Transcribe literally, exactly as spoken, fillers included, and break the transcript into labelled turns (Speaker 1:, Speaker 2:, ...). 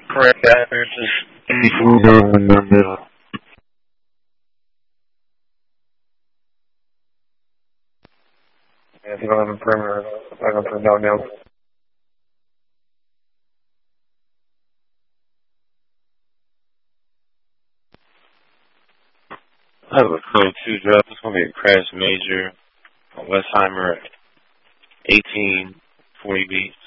Speaker 1: Correct address is eighty-four in the middle. Yeah, if you don't have a perimeter, I don't put down now. I have a code two drop. It's going to be a crash major on Westheimer eighteen forty B.